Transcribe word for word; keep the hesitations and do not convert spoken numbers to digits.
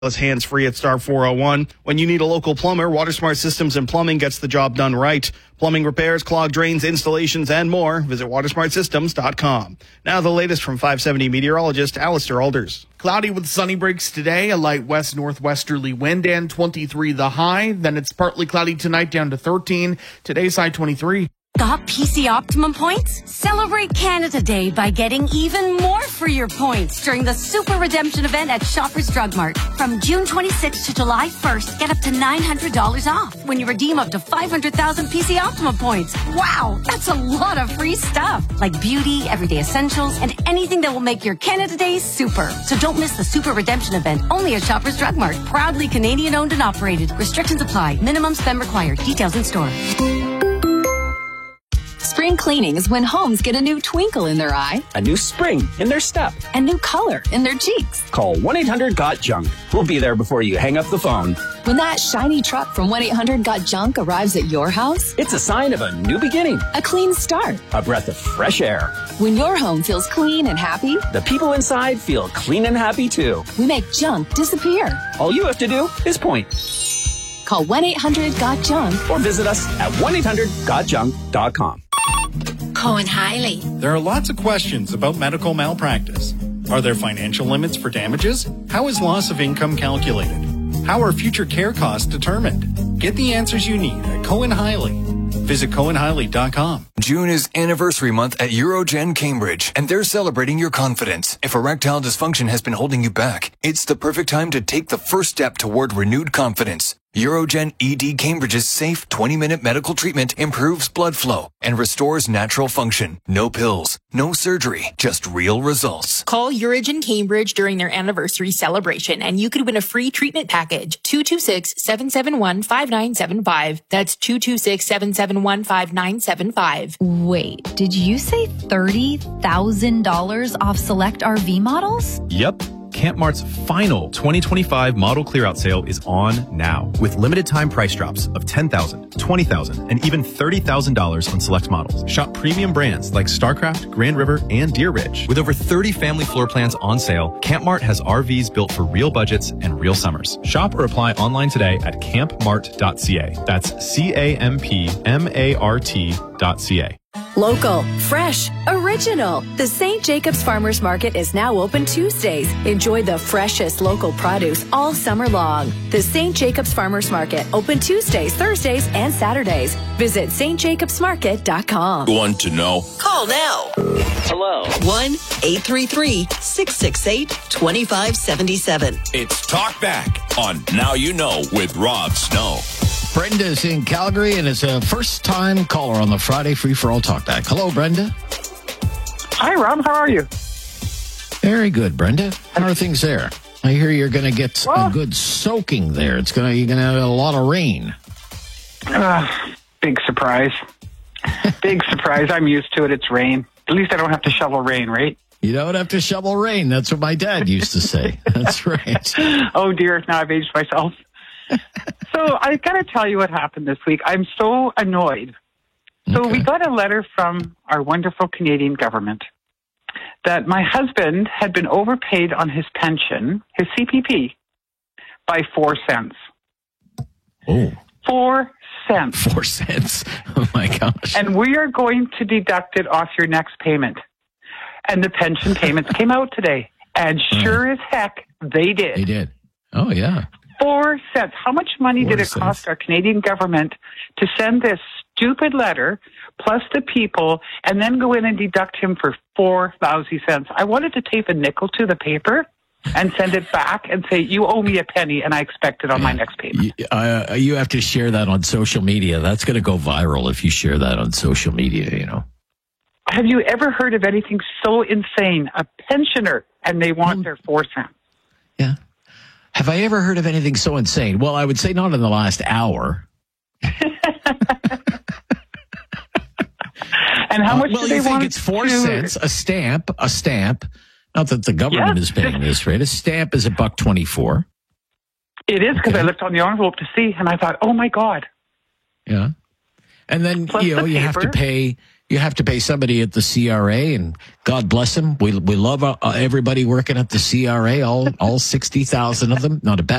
hands-free at star four oh one. When you need a local plumber, WaterSmart Systems and Plumbing gets the job done right. Plumbing repairs, clogged drains, installations, and more. Visit water smart systems dot com. Now the latest from five seventy meteorologist Alistair Alders. Cloudy with sunny breaks today, a light west-northwesterly wind, and twenty-three the high. Then it's partly cloudy tonight, down to thirteen. Today's high twenty-three. Got P C Optimum points? Celebrate Canada Day by getting even more for your points during the Super Redemption event at Shoppers Drug Mart. From June twenty-sixth to July first, get up to nine hundred dollars off when you redeem up to five hundred thousand P C Optimum points. Wow, that's a lot of free stuff, like beauty, everyday essentials, and anything that will make your Canada Day super. So don't miss the Super Redemption event, only at Shoppers Drug Mart. Proudly Canadian owned and operated. Restrictions apply. Minimum spend required. Details in store. Spring cleaning is when homes get a new twinkle in their eye, a new spring in their step, a new color in their cheeks. Call one eight hundred got junk. We'll be there before you hang up the phone. When that shiny truck from one eight hundred got junk arrives at your house, it's a sign of a new beginning, a clean start, a breath of fresh air. When your home feels clean and happy, the people inside feel clean and happy too. We make junk disappear. All you have to do is point. Call one eight hundred got junk or visit us at one eight hundred got junk dot com. Cohen Hiley. There are lots of questions about medical malpractice. Are there financial limits for damages? How is loss of income calculated? How are future care costs determined? Get the answers you need at Cohen Hiley. Visit cohen hiley dot com. June is anniversary month at Urogen Cambridge, and they're celebrating your confidence. If erectile dysfunction has been holding you back, it's the perfect time to take the first step toward renewed confidence. Urogen E D Cambridge's safe twenty-minute medical treatment improves blood flow and restores natural function. No pills, no surgery, just real results. Call Urogen Cambridge during their anniversary celebration and you could win a free treatment package. two two six, seven seven one, five nine seven five. That's two two six, seven seven one, five nine seven five. Wait, did you say thirty thousand dollars off select R V models? Yep. CampMart's final twenty twenty-five model clearout sale is on now with limited time price drops of ten thousand dollars, twenty thousand dollars, and even thirty thousand dollars on select models. Shop premium brands like StarCraft, Grand River, and Deer Ridge. With over thirty family floor plans on sale, CampMart has R Vs built for real budgets and real summers. Shop or apply online today at camp mart dot c a. That's C A M P M A R T dot C A. Local, fresh, original. The Saint Jacobs Farmers Market is now open Tuesdays. Enjoy the freshest local produce all summer long. The Saint Jacobs Farmers Market, open Tuesdays, Thursdays, and Saturdays. Visit st jacobs market dot com. Want to know? Call now. Hello. one eight three three, six six eight, two five seven seven. It's Talk Back on Now You Know with Rob Snow. Brenda's in Calgary, and it's a first-time caller on the Friday Free for All Talkback. Hello, Brenda. Hi, Rob. How are you? Very good, Brenda. How are things there? I hear you're going to get well, a good soaking there. It's going to you're going to have a lot of rain. Uh, big surprise. Big surprise. I'm used to it. It's rain. At least I don't have to shovel rain, right? You don't have to shovel rain. That's what my dad used to say. That's right. Oh, dear. Now I've aged myself. So I got to tell you what happened this week. I'm so annoyed. So okay. We got a letter from our wonderful Canadian government that my husband had been overpaid on his pension, his C P P, by four cents. Oh. Four cents. Four cents. Oh, my gosh. And we are going to deduct it off your next payment. And the pension payments came out today. And sure right. as heck, they did. They did. Oh, yeah. Four cents. How much money Four did it cents. cost our Canadian government to send this stupid letter, plus the people, and then go in and deduct him for four lousy cents? I wanted to tape a nickel to the paper and send it back and say, you owe me a penny, and I expect it on yeah. my next payment. You, uh, you have to share that on social media. That's going to go viral if you share that on social media, you know. Have you ever heard of anything so insane? A pensioner, and they want mm. their four cents. Yeah. Have I ever heard of anything so insane? Well, I would say not in the last hour. And how much uh, well, do they you think want it's four to... cents a stamp? A stamp. Not that the government yeah. is paying this rate. A stamp is a buck twenty-four. It is because okay. I looked on the envelope to see, and I thought, oh my god. Yeah, and then Plus you know the you have to pay. You have to pay somebody at the C R A, and God bless them. We we love uh, everybody working at the C R A, all all sixty thousand of them. Not a bad